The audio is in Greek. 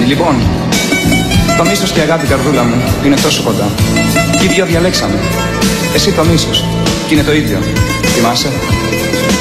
Λοιπόν, το μίσος και η αγάπη, καρδούλα μου, είναι τόσο κοντά. Και οι δυο διαλέξαμε. Εσύ το μίσος, και είναι το ίδιο. Θυμάσαι?